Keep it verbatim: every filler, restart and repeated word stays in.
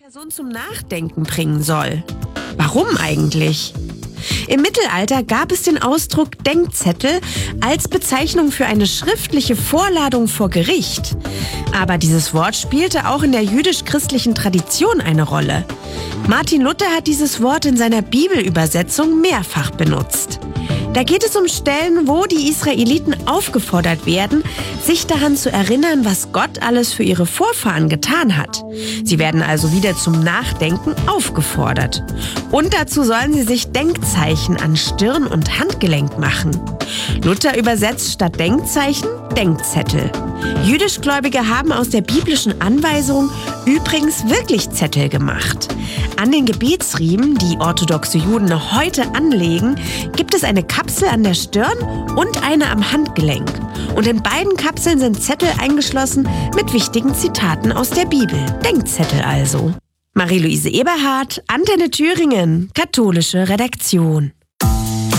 Person zum Nachdenken bringen soll. Warum eigentlich? Im Mittelalter gab es den Ausdruck Denkzettel als Bezeichnung für eine schriftliche Vorladung vor Gericht. Aber dieses Wort spielte auch in der jüdisch-christlichen Tradition eine Rolle. Martin Luther hat dieses Wort in seiner Bibelübersetzung mehrfach benutzt. Da geht es um Stellen, wo die Israeliten aufgefordert werden, sich daran zu erinnern, was Gott alles für ihre Vorfahren getan hat. Sie werden also wieder zum Nachdenken aufgefordert. Und dazu sollen sie sich Denkzeichen an Stirn und Handgelenk machen. Luther übersetzt statt Denkzeichen Denkzettel. Jüdischgläubige haben aus der biblischen Anweisung übrigens wirklich Zettel gemacht. An den Gebetsriemen, die orthodoxe Juden noch heute anlegen, gibt es eine Kapsel an der Stirn und eine am Handgelenk. Und in beiden Kapseln sind Zettel eingeschlossen mit wichtigen Zitaten aus der Bibel. Denkzettel also. Marie-Louise Eberhardt, Antenne Thüringen, katholische Redaktion.